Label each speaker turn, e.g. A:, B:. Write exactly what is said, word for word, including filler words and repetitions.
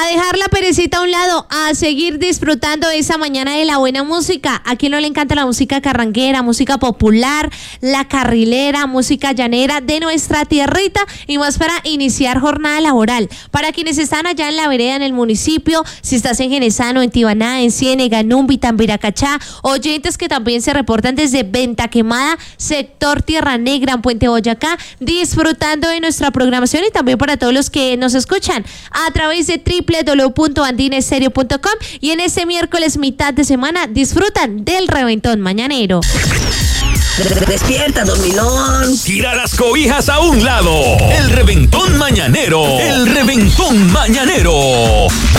A: A dejar la perecita a un lado, a seguir disfrutando esa mañana de la buena música. ¿A quién no le encanta la música carranguera, música popular, la carrilera, música llanera de nuestra tierrita? Y más para iniciar jornada laboral. Para quienes están allá en la vereda, en el municipio, si estás en Genesano, en Tibaná, en Ciénega, en Númbita, en Viracachá, oyentes que también se reportan desde Venta Quemada, sector Tierra Negra, en Puente Boyacá, disfrutando de nuestra programación, y también para todos los que nos escuchan a través de doble u doble u doble u punto andinestereo punto com, y en este miércoles mitad de semana disfrutan del reventón mañanero.
B: Despierta, dormilón.
C: Tira las cobijas a un lado. El reventón mañanero. El reventón mañanero.